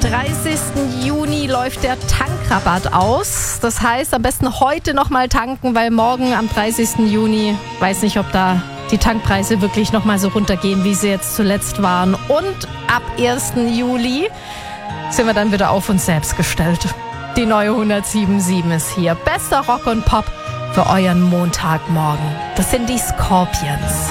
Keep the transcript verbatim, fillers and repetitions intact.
dreißigsten Juni läuft der Tankrabatt aus. Das heißt, am besten heute nochmal tanken, weil morgen am dreißigsten Juni, weiß nicht, ob da die Tankpreise wirklich nochmal so runtergehen, wie sie jetzt zuletzt waren. Und ab ersten Juli sind wir dann wieder auf uns selbst gestellt. Die neue hundertsieben Komma sieben ist hier. Bester Rock und Pop für euren Montagmorgen. Das sind die Scorpions.